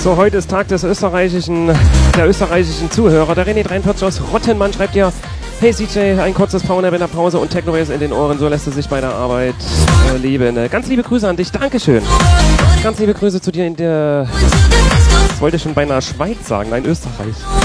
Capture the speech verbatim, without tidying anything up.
So, heute ist Tag des österreichischen, der österreichischen Zuhörer. Der René dreiundvierzig aus Rottenmann schreibt ja: Hey C J, ein kurzes Powernap in der Pause und Techno-Waves in den Ohren, so lässt es sich bei der Arbeit äh, leben. Äh, ganz liebe Grüße an dich, Dankeschön. Ganz liebe Grüße zu dir in der, ich wollte schon beinahe Schweiz sagen, nein, Österreich.